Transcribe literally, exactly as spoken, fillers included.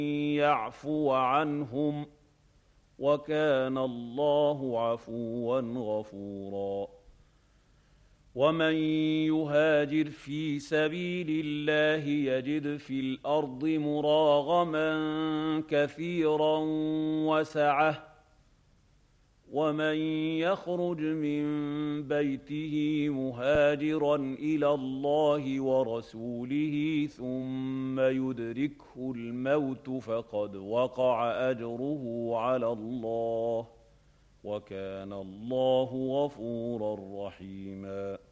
يعفو عنهم وكان الله عفوا غفورا. ومن يهاجر في سبيل الله يجد في الأرض مراغما كثيرا وسعة، ومن يخرج من بيته مهاجرا إلى الله ورسوله ثم يدركه الموت فقد وقع أجره على الله وكان الله غفورا رحيما.